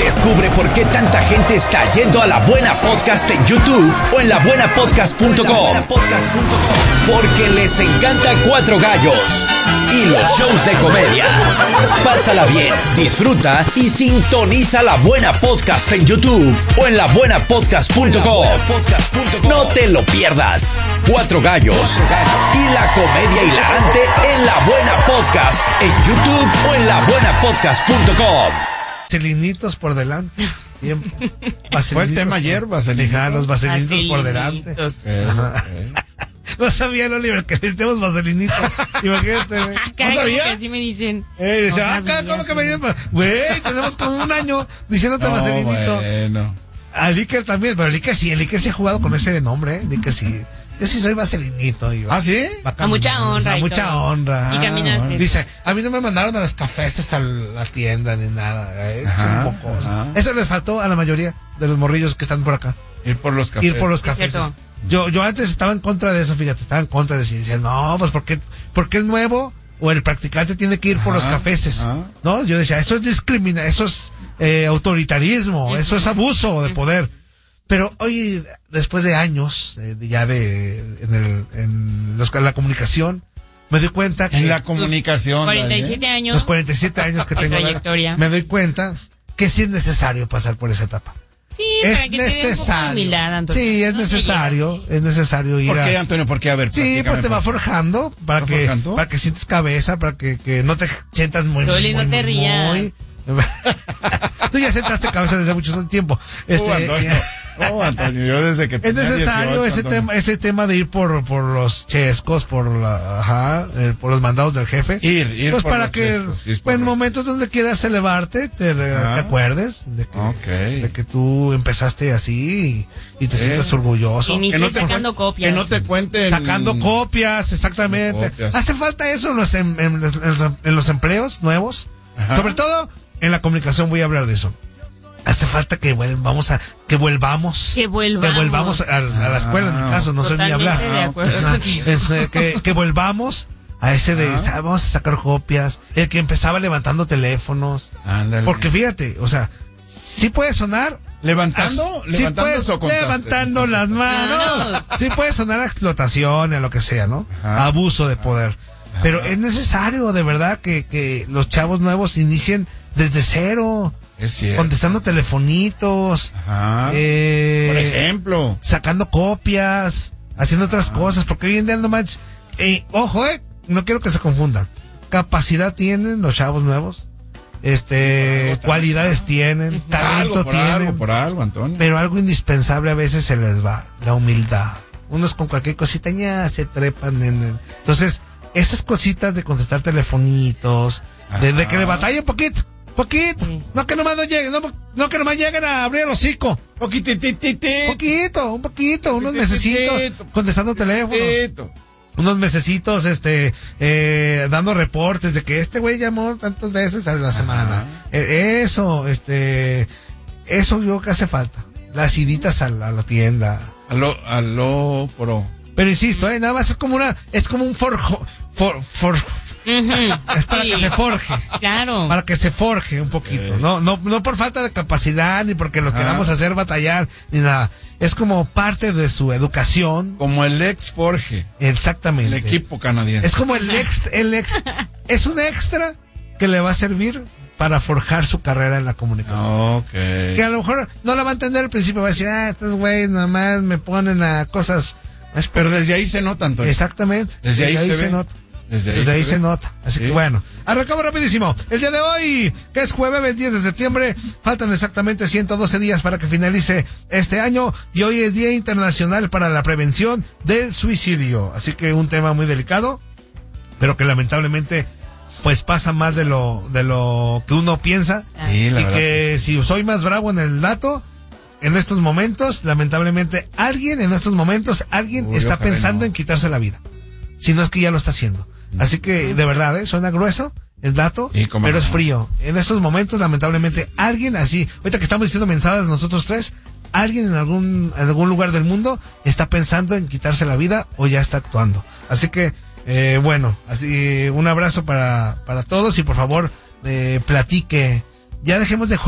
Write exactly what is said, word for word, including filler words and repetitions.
Descubre por qué tanta gente está yendo a La Buena Podcast en YouTube o en la buena podcast punto com. Porque les encanta Cuatro Gallos y los shows de comedia. Pásala bien, disfruta y sintoniza La Buena Podcast en YouTube o en la buena podcast punto com. No te lo pierdas. Cuatro Gallos y la comedia hilarante en La Buena Podcast en YouTube o en la buena podcast punto com. Vaselinitos por delante. Tiempo. Fue el tema ayer, vaselinitos. Los vaselinitos por delante. Eh, okay. No sabía el Oliver que necesitamos vaselinitos. Imagínate, güey. Caray, ¿No sabía? que así me dicen. Eh, dice, No ah, sabía, ¿cómo que sí. me llaman? Güey, tenemos como un año diciéndote No, vaselinito. bueno. A Licker también, pero Licker sí, el Licker sí ha jugado con ese nombre, ¿eh? Licker sí. Yo sí soy vaselinito. Y ¿Ah, sí? bacán. A mucha honra A y mucha todo. honra. Y caminas. Ah, dice, a mí no me mandaron a los cafés a la tienda ni nada. ¿Eh? Ajá, Son pocos. ajá. Eso les faltó a la mayoría de los morrillos que están por acá. Ir por los cafés. Ir por los cafés. Cierto. Yo, yo antes estaba en contra de eso, fíjate, estaba en contra de eso. Y decía, no, pues ¿por qué, por qué el nuevo o el practicante tiene que ir por Ajá, los cafeses? ajá. ¿No? Yo decía, eso es discrimina, eso es eh, autoritarismo, eso es abuso de poder. Pero hoy, después de años, eh, ya de, en el, en los, en la comunicación, me doy cuenta que En la comunicación. cuarenta y siete Daniel. años. los cuarenta y siete años que De tengo, trayectoria. me doy cuenta que sí es necesario pasar por esa etapa. Sí, Es para que te dé un poco de necesario. humildad, Antonio. Sí, es No te necesario, llegues. es necesario ir ¿Por a... qué, Antonio? ¿Por qué? A ver, Sí, platícame, pues te va por favor. forjando para ¿Va que forjando? para que sientes cabeza, para que, que no te sientas muy Toli, muy, no te muy, rías. muy. Tú ya sentaste cabeza desde mucho tiempo. Este, Oh, Antonio. Oh, Antonio, yo desde que es tenía necesario dieciocho, ese Antonio. tema, ese tema de ir por por los chescos, por la, ajá, eh, por los mandados del jefe. Ir, ir pues por para los que chescos, sí, es pues, en correcto. momentos donde quieras elevarte, te, te Ajá. acuerdes de que, Ok. de que tú empezaste así y, y te Eh. sientas orgulloso. Inició Que no te sacando cuen- copias. Que no te cuenten. Sacando copias, exactamente. Copias. Hace falta eso en los, em- en, los- en los- en los empleos nuevos. Ajá. Sobre todo en la comunicación voy a hablar de eso. Hace falta que vuelvamos a, que volvamos. Que volvamos. Que volvamos a, a la escuela, en mi caso, no soy ni Totalmente hablar. de acuerdo Ajá. contigo. Este, que, que volvamos a ese de, Ajá. "Ah, vamos a sacar copias". El que empezaba levantando teléfonos. Ándale. Porque fíjate, o sea, sí puede sonar ¿Levantando? Ah, sí ¿Levantando puedes- o contaste? levantando las manos. Manos. Sí puede sonar a explotación, a lo que sea, ¿no? Ajá. Abuso de poder. Pero es necesario, de verdad, que, que los chavos nuevos inicien desde cero. Es cierto. Contestando telefonitos. Ajá. eh, Por ejemplo. Sacando copias. Haciendo otras cosas. Porque hoy en día no manches. Eh, ojo, eh. No quiero que se confundan. Capacidad tienen los chavos nuevos. Este, algo, cualidades tienen. Por Talento algo, por tienen. algo, por algo, Antonio. Pero algo indispensable a veces se les va, la humildad. Unos con cualquier cosita ya se trepan en el... Entonces, esas cositas de contestar telefonitos, de, de que le batalla un poquito, poquito. Sí. No que nomás no lleguen, no, no que nomás lleguen a abrir el hocico. Poquititititi. Poquito, un poquito, unos mesecitos contestando teléfono. Poquitito. Unos mesecitos, este, eh, dando reportes de que este güey llamó tantas veces a la semana. Eh, eso, este, eso yo creo que hace falta. Las iditas a la, a la tienda. Aló, aló, pro. Pero insisto, eh, nada más es como una, es como un forjo, for, for, Ujú. es para Sí. que se forje. Claro. Para que se forje un poquito, no, no, no por falta de capacidad, ni porque los Ajá. queramos hacer batallar, ni nada. Es como parte de su educación. Como el ex Forge. Exactamente. El equipo canadiense. Es como el ex, el ex, es un extra que le va a servir para forjar su carrera en la comunicación. Ok. Que a lo mejor no la va a entender al principio, va a decir, ah, estos güeyes nada más me ponen a cosas. Pero desde ahí se nota, Antonio. Exactamente. Desde ahí se ve. nota. Desde ahí Desde ahí se se ve. nota. Así Sí. que bueno, arrancamos rapidísimo. El día de hoy, que es jueves diez de septiembre, faltan exactamente ciento doce días para que finalice este año y hoy es Día Internacional para la Prevención del Suicidio. Así que un tema muy delicado, pero que lamentablemente pues pasa más de lo de lo que uno piensa. Sí, la y verdad que si soy más bravo en el dato, en estos momentos, lamentablemente, alguien en estos momentos, alguien Uy, está ojalá pensando no. en quitarse la vida. Si no es que ya lo está haciendo. Así que, de verdad, ¿eh? Suena grueso el dato, Sí, cómo pero no. es frío. En estos momentos, lamentablemente, alguien así, ahorita que estamos diciendo mensajes nosotros tres, alguien en algún, en algún lugar del mundo está pensando en quitarse la vida o ya está actuando. Así que, eh, bueno, así, un abrazo para, para todos y por favor, eh, platique. Ya dejemos de